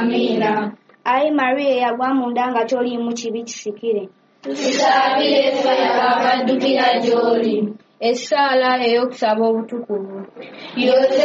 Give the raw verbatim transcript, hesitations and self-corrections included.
Amina. Ayi Maria yagwa mu nda nga toliimu kibi kisikire. Tusaabire ffe abaddukira gy'oli. Essaala ey'okusaba obutukuvu.